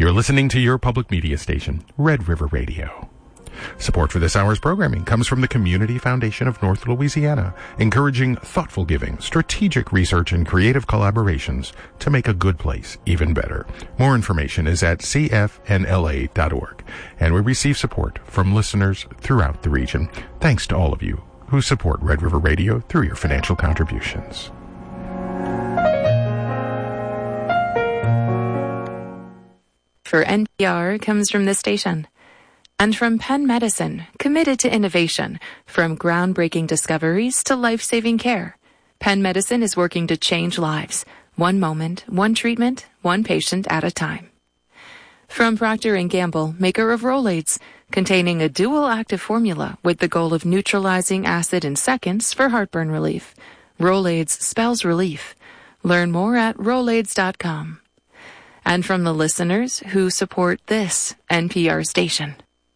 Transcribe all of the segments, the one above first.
You're listening to your public media station, Red River Radio. Support for this hour's programming comes from the Community Foundation of North Louisiana, encouraging thoughtful giving, strategic research, and creative collaborations to make a good place even better. More information is at cfnla.org, and we receive support from listeners throughout the region. Thanks to all of you who support Red River Radio through your financial contributions. For NPR comes from this station. And from Penn Medicine, committed to innovation, from groundbreaking discoveries to life-saving care. Penn Medicine is working to change lives, one moment, one treatment, one patient at a time. From Procter & Gamble, maker of Rolaids, containing a dual-active formula with the goal of neutralizing acid in seconds for heartburn relief. Rolaids spells relief. Learn more at Rolaids.com. And from the listeners who support this NPR station.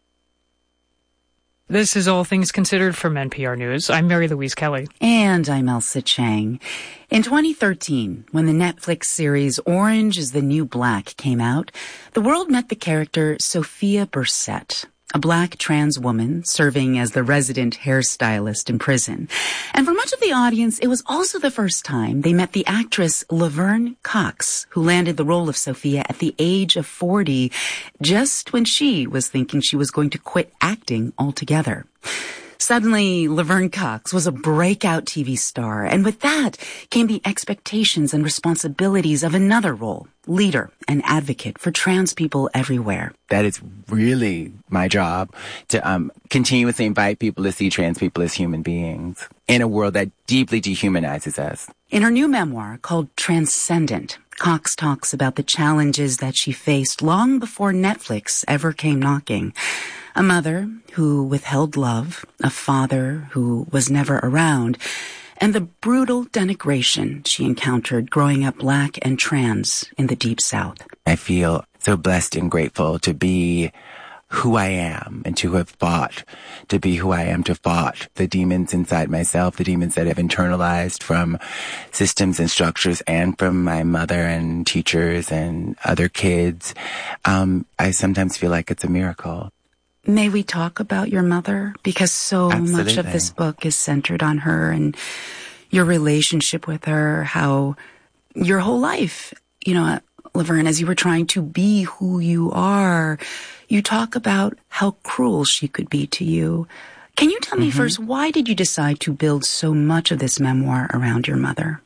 This is All Things Considered from NPR News. I'm Mary Louise Kelly. And I'm Elsa Chang. In 2013, when the Netflix series Orange is the New Black came out, the world met the character Sophia Bursette, a black trans woman serving as the resident hairstylist in prison. And for much of the audience, it was also the first time they met the actress Laverne Cox, who landed the role of Sophia at the age of 40, just when she was thinking she was going to quit acting altogether. Suddenly, Laverne Cox was a breakout TV star, and with that came the expectations and responsibilities of another role, leader and advocate for trans people everywhere. That is really my job, to continuously invite people to see trans people as human beings in a world that deeply dehumanizes us. In her new memoir called Transcendent, Cox talks about the challenges that she faced long before Netflix ever came knocking. A mother who withheld love, a father who was never around, and the brutal denigration she encountered growing up black and trans in the Deep South. I feel so blessed and grateful to be who I am and to have fought to be who I am, to fought the demons inside myself, the demons that have internalized from systems and structures and from my mother and teachers and other kids. I sometimes feel like it's a miracle. May we talk about your mother? Because so Absolutely. much of this book is centered on her and your relationship with her, how your whole life, Laverne, as you were trying to be who you are, you talk about how cruel she could be to you. Can you tell me first, why did you decide to build so much of this memoir around your mother?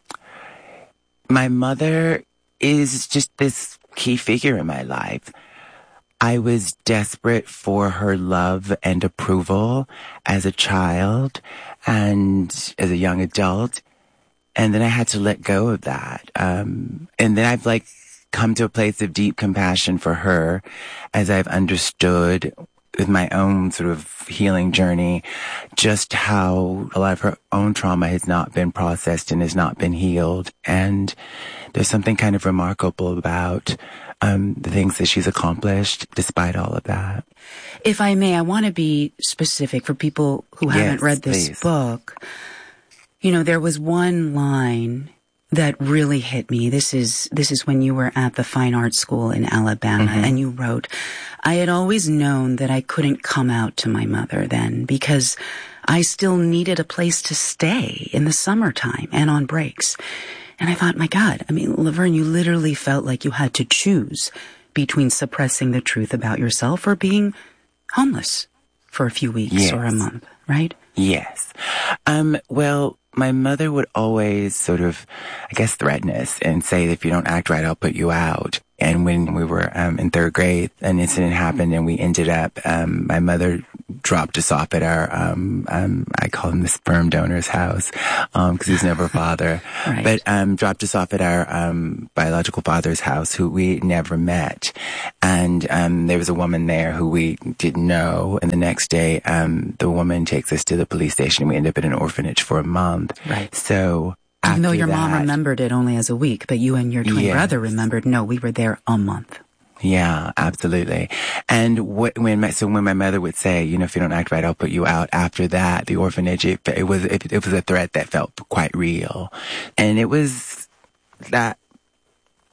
My mother is just this key figure in my life. I was desperate for her love and approval as a child and as a young adult. And then I had to let go of that. And then I've come to a place of deep compassion for her as I've understood with my own sort of healing journey, just how a lot of her own trauma has not been processed and has not been healed. And there's something kind of remarkable about the things that she's accomplished despite all of that. If I may, I want to be specific for people who haven't read this book. There was one line that really hit me. This is when you were at the Fine Arts School in Alabama, and you wrote, "I had always known that I couldn't come out to my mother then because I still needed a place to stay in the summertime and on breaks." And I thought, my God, Laverne, you literally felt like you had to choose between suppressing the truth about yourself or being homeless for a few weeks or a month, right? Yes. Well, my mother would always sort of, threaten us and say, if you don't act right, I'll put you out. And when we were in third grade, an incident happened and we ended up, my mother dropped us off at our, I call him the sperm donor's house, cause he's never a father, right. But, dropped us off at our, biological father's house who we never met. And, there was a woman there who we didn't know. And the next day, the woman takes us to the police station. We end up in an orphanage for a month. Right. So, even though your mom remembered it only as a week, but you and your twin brother remembered, no, we were there a month. Yeah, absolutely. And when my mother would say, if you don't act right, I'll put you out. After that, the orphanage, it was a threat that felt quite real. And it was that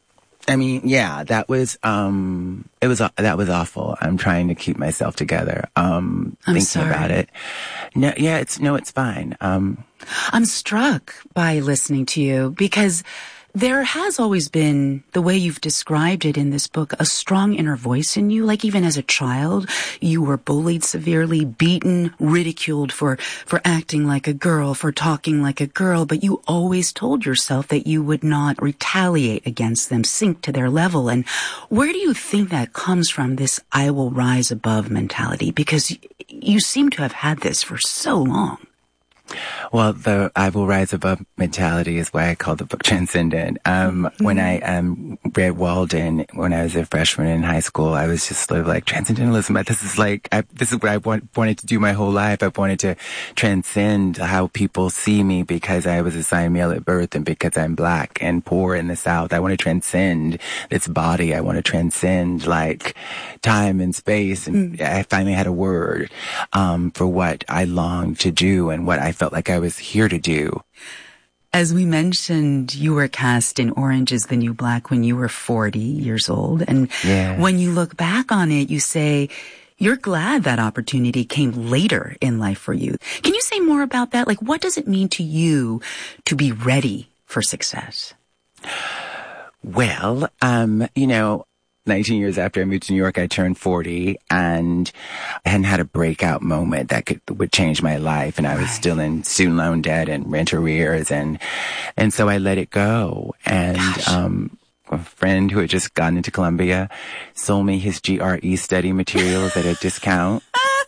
I mean, yeah, that was awful. I'm trying to keep myself together. Thinking sorry about it. No, yeah, it's fine. I'm struck by listening to you because there has always been, the way you've described it in this book, a strong inner voice in you. Like even as a child, you were bullied severely, beaten, ridiculed for acting like a girl, for talking like a girl, but you always told yourself that you would not retaliate against them, sink to their level. And where do you think that comes from, this I will rise above mentality? Because you seem to have had this for so long. Well, the I will rise above mentality is why I call the book Transcendent. When I read Walden when I was a freshman in high school, I was just sort of like, transcendentalism. This is what I wanted to do my whole life. I wanted to transcend how people see me because I was assigned male at birth and because I'm black and poor in the South. I want to transcend this body. I want to transcend like time and space. And I finally had a word for what I longed to do and what I felt like I was here to do. As we mentioned, you were cast in Orange is the New Black when you were 40 years old. And when you look back on it, you say you're glad that opportunity came later in life for you. Can you say more about that? Like, what does it mean to you to be ready for success? Well, 19 years after I moved to New York, I turned 40 and I hadn't had a breakout moment that would change my life. And I was still in student loan debt and rent arrears. And so I let it go. And, a friend who had just gotten into Columbia sold me his GRE study materials at a discount.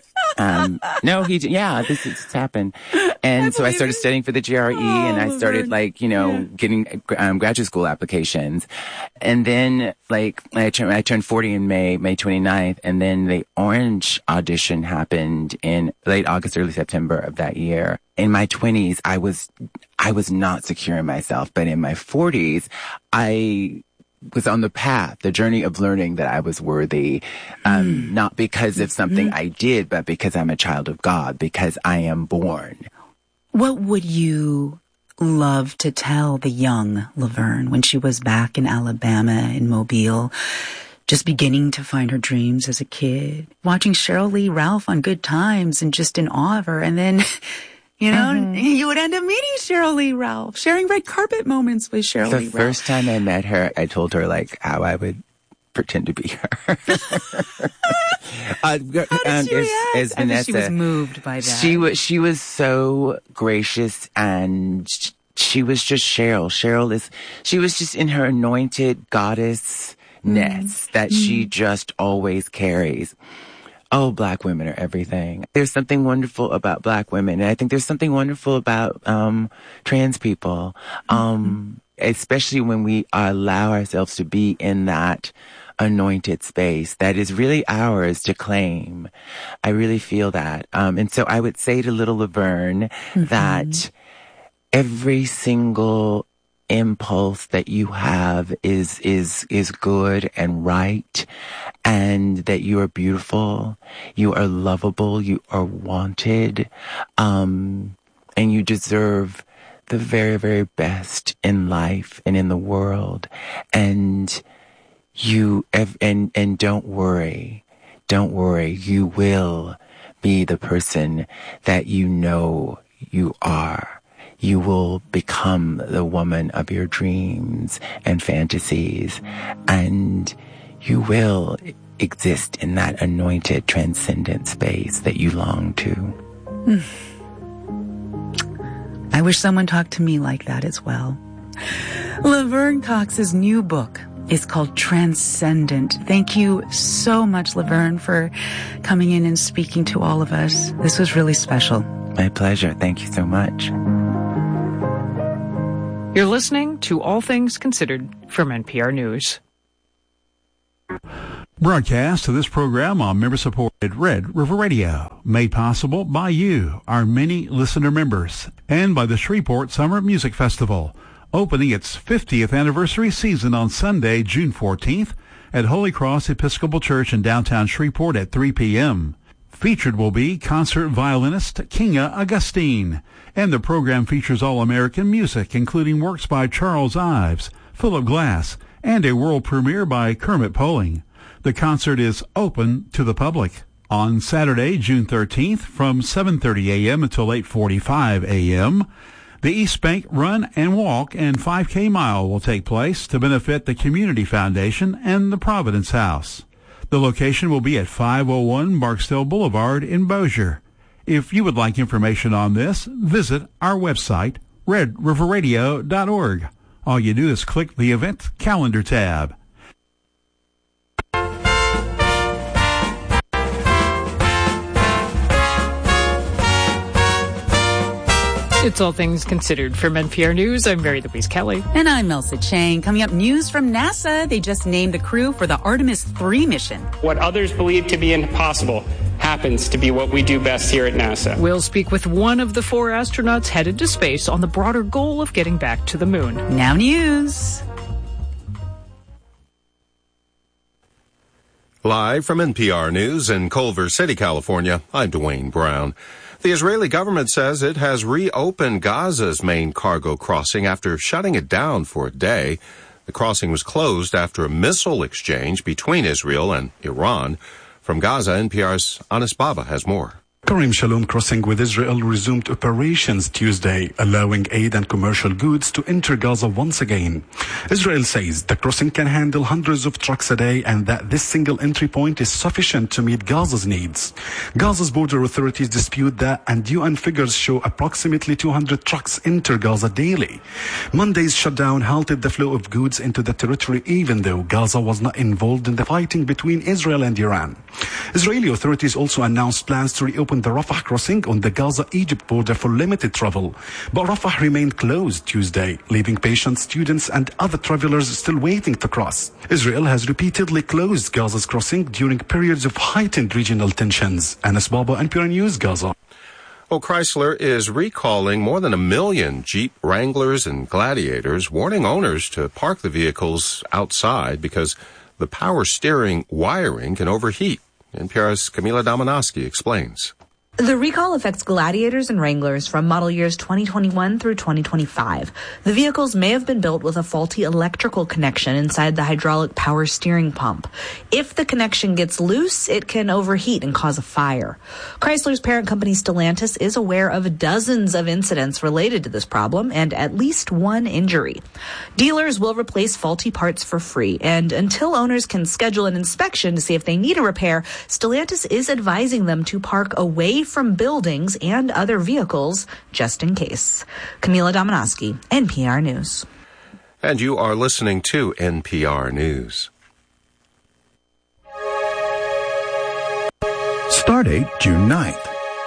This happened. And so I started studying for the GRE and I started getting graduate school applications. And then I turned 40 in May 29th. And then the Orange audition happened in late August, early September of that year. In my 20s, I was not secure in myself, but in my 40s, I was on the journey of learning that I was worthy, not because of something I did, but because I'm a child of God, because I am born. What would you love to tell the young Laverne when she was back in Alabama, in Mobile, just beginning to find her dreams as a kid, watching Cheryl Lee Ralph on Good Times and just in awe of her, and then you would end up meeting Cheryl Lee Ralph, sharing red carpet moments with Cheryl Lee Ralph. The first time I met her, I told her how I would pretend to be her. How did she react? As Vanessa, she was moved by that. She was so gracious and she was just Cheryl. She was just in her anointed goddessness that she just always carries. Oh, Black women are everything. There's something wonderful about Black women. And I think there's something wonderful about trans people, especially when we allow ourselves to be in that anointed space that is really ours to claim. I really feel that. And so I would say to little Laverne that every single impulse that you have is good and right, and that you are beautiful, you are lovable, you are wanted, and you deserve the very, very best in life and in the world. And and don't worry, you will be the person that you know you are. You will become the woman of your dreams and fantasies, and you will exist in that anointed, transcendent space that you long to. I wish someone talked to me like that as well. Laverne Cox's new book is called Transcendent. Thank you so much, Laverne, for coming in and speaking to all of us. This was really special. My pleasure. Thank you so much. You're listening to All Things Considered from NPR News. Broadcast of this program on member-supported Red River Radio, made possible by you, our many listener members, and by the Shreveport Summer Music Festival, opening its 50th anniversary season on Sunday, June 14th, at Holy Cross Episcopal Church in downtown Shreveport at 3 p.m. Featured will be concert violinist Kinga Augustine, and the program features all-American music, including works by Charles Ives, Philip Glass, and a world premiere by Kermit Poling. The concert is open to the public. On Saturday, June 13th, from 7:30 a.m. until 8:45 a.m., the East Bank Run and Walk and 5K Mile will take place to benefit the Community Foundation and the Providence House. The location will be at 501 Barksdale Boulevard in Bossier. If you would like information on this, visit our website, redriverradio.org. All you do is click the Event Calendar tab. It's All Things Considered. From NPR News, I'm Mary Louise Kelly. And I'm Elsa Chang. Coming up, news from NASA. They just named the crew for the Artemis 3 mission. What others believe to be impossible happens to be what we do best here at NASA. We'll speak with one of the 4 astronauts headed to space on the broader goal of getting back to the moon. Now news. Live from NPR News in Culver City, California, I'm Dwayne Brown. The Israeli government says it has reopened Gaza's main cargo crossing after shutting it down for a day. The crossing was closed after a missile exchange between Israel and Iran. From Gaza, NPR's Anis Baba has more. Karim Shalom crossing with Israel resumed operations Tuesday, allowing aid and commercial goods to enter Gaza once again. Israel says the crossing can handle hundreds of trucks a day and that this single entry point is sufficient to meet Gaza's needs. Gaza's border authorities dispute that, and UN figures show approximately 200 trucks enter Gaza daily. Monday's shutdown halted the flow of goods into the territory, even though Gaza was not involved in the fighting between Israel and Iran. Israeli authorities also announced plans to reopen the Rafah crossing on the Gaza-Egypt border for limited travel. But Rafah remained closed Tuesday, leaving patients, students, and other travelers still waiting to cross. Israel has repeatedly closed Gaza's crossing during periods of heightened regional tensions. Anis Baba, NPR News, Gaza. Well, Chrysler is recalling more than 1 million Jeep Wranglers and Gladiators, warning owners to park the vehicles outside because the power steering wiring can overheat. NPR's Camila Domonoski explains. The recall affects Gladiators and Wranglers from model years 2021 through 2025. The vehicles may have been built with a faulty electrical connection inside the hydraulic power steering pump. If the connection gets loose, it can overheat and cause a fire. Chrysler's parent company Stellantis is aware of dozens of incidents related to this problem and at least one injury. Dealers will replace faulty parts for free, and until owners can schedule an inspection to see if they need a repair, Stellantis is advising them to park away from buildings and other vehicles just in case. Camila Domonoski, NPR News. And you are listening to NPR News. Stardate June 9th.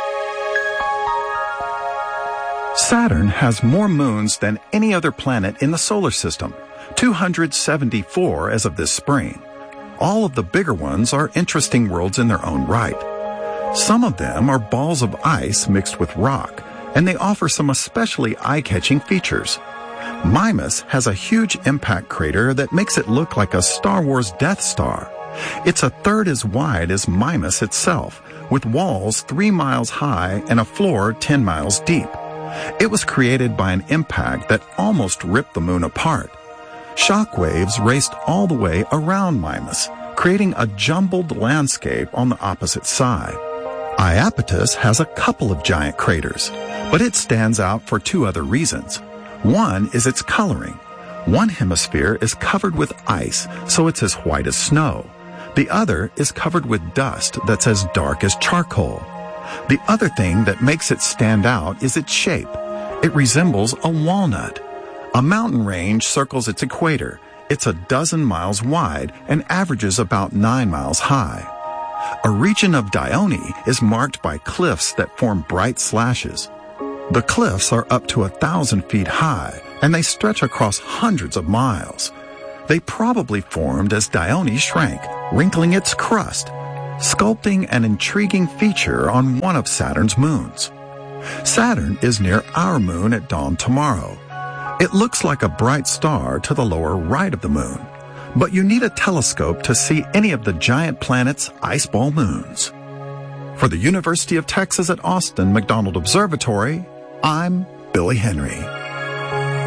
Saturn has more moons than any other planet in the solar system, 274 as of this spring. All of the bigger ones are interesting worlds in their own right. Some of them are balls of ice mixed with rock, and they offer some especially eye-catching features. Mimas has a huge impact crater that makes it look like a Star Wars Death Star. It's a third as wide as Mimas itself, with walls 3 miles high and a floor 10 miles deep. It was created by an impact that almost ripped the moon apart. Shock waves raced all the way around Mimas, creating a jumbled landscape on the opposite side. Iapetus has a couple of giant craters, but it stands out for 2 other reasons. One is its coloring. One hemisphere is covered with ice, so it's as white as snow. The other is covered with dust that's as dark as charcoal. The other thing that makes it stand out is its shape. It resembles a walnut. A mountain range circles its equator. It's 12 miles wide and averages about 9 miles high. A region of Dione is marked by cliffs that form bright slashes. The cliffs are up to 1,000 feet high, and they stretch across hundreds of miles. They probably formed as Dione shrank, wrinkling its crust, sculpting an intriguing feature on one of Saturn's moons. Saturn is near our moon at dawn tomorrow. It looks like a bright star to the lower right of the moon, but you need a telescope to see any of the giant planet's ice ball moons. For the University of Texas at Austin McDonald Observatory, I'm Billy Henry.